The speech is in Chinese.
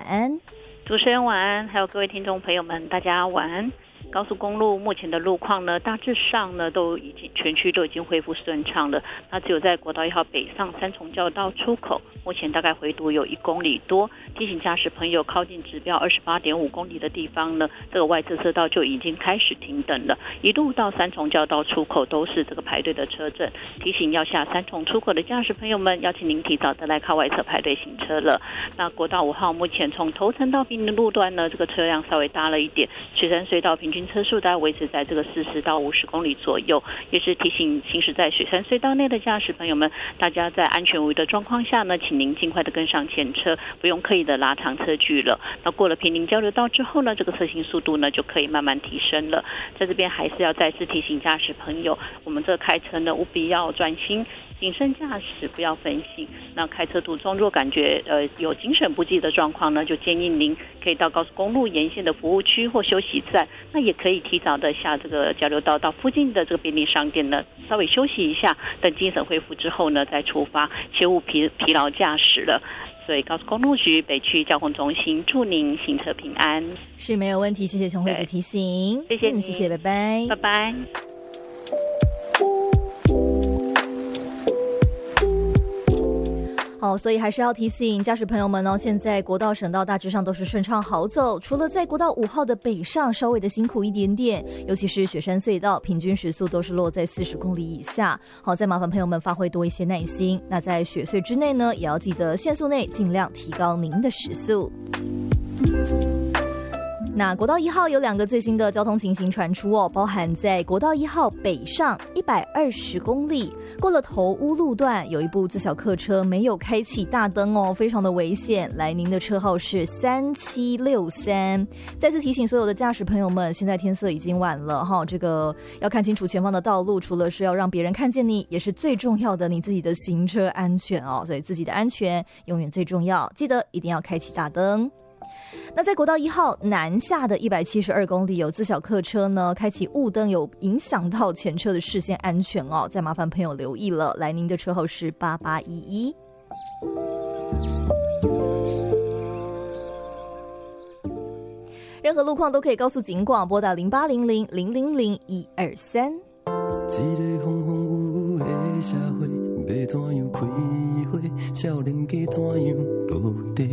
安。 主持人晚安，还有各位听众朋友们，大家晚安。高速公路目前的路况呢，大致上呢都已经全区都已经恢复顺畅了。那只有在国道1号北上三重交道出口，目前大概回堵有1公里多。提醒驾驶朋友靠近指标28.5公里的地方呢，这个外侧车道就已经开始停等了。一路到三重交道出口都是这个排队的车阵。提醒要下三重出口的驾驶朋友们，邀请您提早的来靠外侧排队行车了。那国道5号目前从头城到滨林路段呢，这个车辆稍微大了一点，雪山隧道平均车速大概维持在这个40到50公里左右，也是提醒行驶在雪山隧道内的驾驶朋友们，大家在安全无虞的状况下呢，请您尽快的跟上前车，不用刻意的拉长车距了。那过了坪林交流道之后呢，这个车行速度呢就可以慢慢提升了。在这边还是要再次提醒驾驶朋友，我们这开车呢务必要专心谨慎驾驶，不要分心。那开车途中若感觉有精神不济的状况呢，就建议您可以到高速公路沿线的服务区或休息站，那也可以提早的下这个交流道到附近的这个便利商店呢，稍微休息一下，等精神恢复之后呢再出发，切勿疲劳驾驶了。所以高速公路局北区交通中心祝您行车平安。 是没有问题，谢谢琼慧的提醒， 谢谢你， 谢谢，拜拜， 拜拜。 好，所以还是要提醒驾驶朋友们哦，现在国道省道大致上都是顺畅好走，除了在国道5号的北上稍微的辛苦一点点，尤其是雪山隧道平均时速都是落在40公里以下。好，再麻烦朋友们发挥多一些耐心。那在雪隧之内呢，也要记得限速内尽量提高您的时速。那国道1号有2个最新的交通情形传出哦，包含在国道1号北上120公里，过了头屋路段，有一部自小客车没有开启大灯哦，非常的危险。来，您的车号是3763。再次提醒所有的驾驶朋友们，现在天色已经晚了哈，这个要看清楚前方的道路，除了是要让别人看见你，也是最重要的你自己的行车安全哦，所以自己的安全永远最重要，记得一定要开启大灯。那在国道1号南下的172公里，有自小客车呢开启雾灯，有影响到前车的视线安全哦，再麻烦朋友留意了。来，您的车号是8811。任何路况都可以告诉警广，拨打0800000123。 一个风风雨雨的社会，要怎样开花？少年家怎样落地？